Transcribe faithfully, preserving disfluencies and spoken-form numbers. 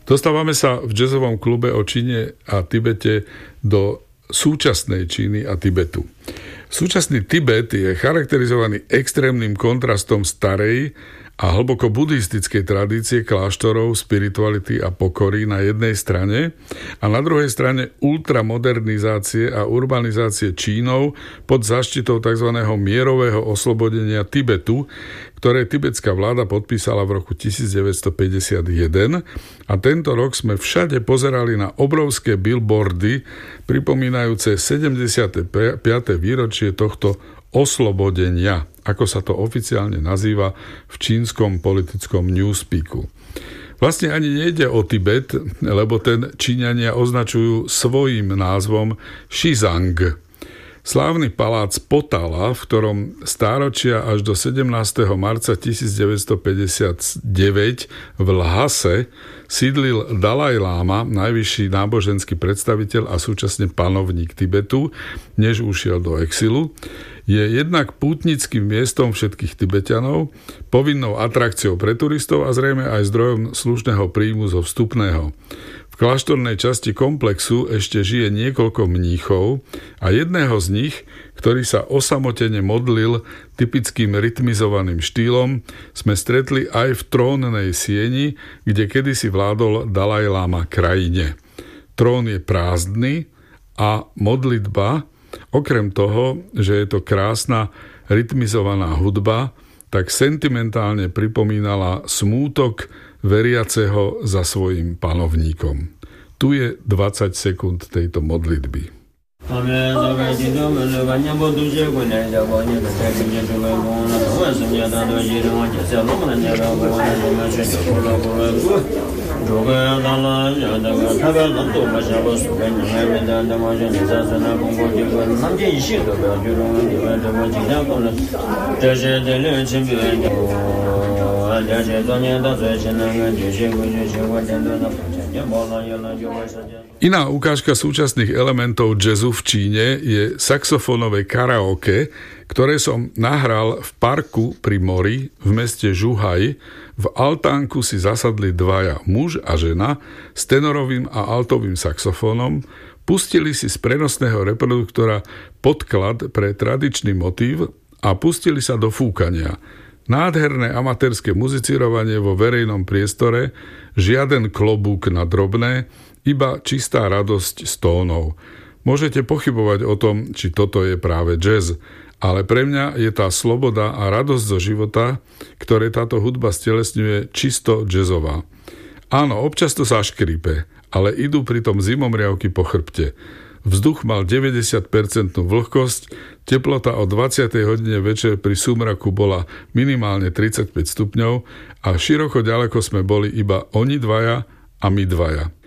Dostávame sa v jazzovom klube o Číne a Tibete do súčasnej Číny a Tibetu. Súčasný Tibet je charakterizovaný extrémnym kontrastom starej a hlboko buddhistickej tradície kláštorov, spirituality a pokory na jednej strane a na druhej strane ultramodernizácie a urbanizácie Čínou pod záštitou tzv. Mierového oslobodenia Tibetu, ktoré tibetská vláda podpísala v roku devätnásťstopäťdesiatjeden, a tento rok sme všade pozerali na obrovské billboardy pripomínajúce sedemdesiate piate výročie tohto oslobodenia, ako sa to oficiálne nazýva v čínskom politickom newspeaku. Vlastne ani nejde o Tibet, lebo ten Číňania označujú svojím názvom Xizang. Slávny palác Potala, v ktorom stáročia až do sedemnásteho marca tisícdeväťstopäťdesiatdeväť v Lhase sídlil Dalaj Láma, najvyšší náboženský predstaviteľ a súčasne panovník Tibetu, než ušiel do exilu, je jednak pútnickým miestom všetkých Tibeťanov, povinnou atrakciou pre turistov a zrejme aj zdrojom slušného príjmu zo vstupného. V kláštornej časti komplexu ešte žije niekoľko mníchov a jedného z nich, ktorý sa osamotene modlil typickým rytmizovaným štýlom, sme stretli aj v trónnej sieni, kde kedysi vládol Dalaj Lama krajine. Trón je prázdny a modlitba, okrem toho, že je to krásna rytmizovaná hudba, tak sentimentálne pripomínala smútok veriaceho za svojím panovníkom. Tu je dvadsať sekúnd tejto modlitby. Iná ukážka súčasných elementov jazzu v Číne je saxofónové karaoke, ktoré som nahral v parku pri mori v meste Zhuhai. V altánku si zasadli dvaja, muž a žena, s tenorovým a altovým saxofónom, pustili si z prenosného reproduktora podklad pre tradičný motív a pustili sa do fúkania. Nádherné amatérske muzicírovanie vo verejnom priestore, žiaden klobúk na drobné, iba čistá radosť z tónov. Môžete pochybovať o tom, či toto je práve jazz, ale pre mňa je tá sloboda a radosť zo života, ktoré táto hudba stelesňuje, čisto jazzová. Áno, občas to zaškripe, ale idú pritom zimomriavky po chrbte. Vzduch mal deväťdesiat percent vlhkosť, teplota o dvadsiatej hodine večer pri súmraku bola minimálne tridsaťpäť stupňov a široko ďaleko sme boli iba oni dvaja a my dvaja.